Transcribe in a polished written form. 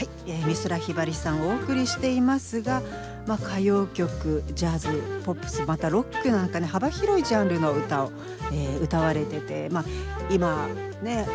はい、美空ひばりさんをお送りしていますが、歌謡曲、ジャズ、ポップス、またロックなんかね、幅広いジャンルの歌を、歌われてて、今ね